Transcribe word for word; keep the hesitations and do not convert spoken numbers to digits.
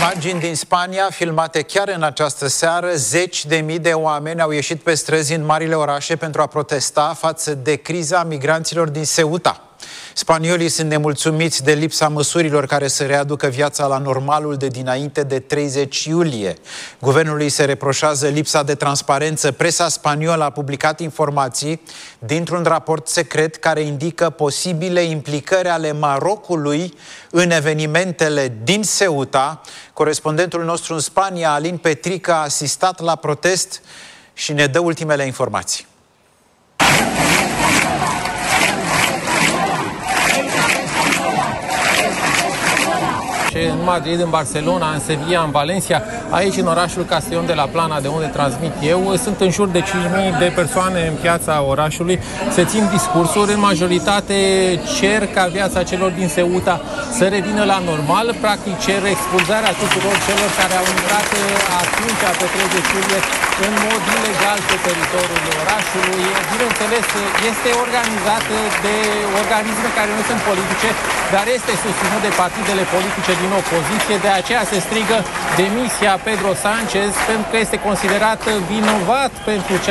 Imagini din Spania, filmate chiar în această seară. Zeci de mii de oameni au ieșit pe străzi în marile orașe pentru a protesta față de criza migranților din Ceuta. Spaniolii sunt nemulțumiți de lipsa măsurilor care să readucă viața la normalul de dinainte de treizeci iulie. Guvernului se reproșează lipsa de transparență. Presa spaniolă a publicat informații dintr-un raport secret care indică posibile implicări ale Marocului în evenimentele din Ceuta. Corespondentul nostru în Spania, Alin Petrică, a asistat la protest și ne dă ultimele informații. În Madrid, în Barcelona, în Sevilla, în Valencia, aici în orașul Castellón de la Plana, de unde transmit eu, sunt în jur de cinci mii de persoane în piața orașului. Se țin discursuri, în majoritate cer ca viața celor din Ceuta să revină la normal, practic cer expulzarea tuturor celor care au intrat atunci, pe treizeci iulie, în mod ilegal pe teritoriul orașului. Bineînțeles, este organizată de organisme care nu sunt politice, dar este susținut de partidele politice din opoziție. De aceea se strigă demisia Pedro Sánchez, pentru că este considerat vinovat pentru